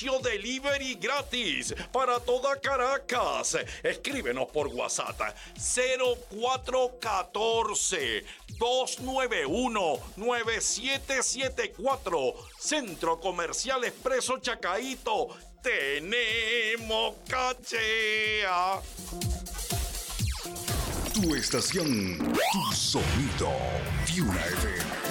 servicio delivery gratis para toda Caracas. Escríbenos por WhatsApp 0414-291-9774. Centro Comercial Expreso Chacaíto. Tenemos cachea. Tu estación, tu sonido, Fiuna FM.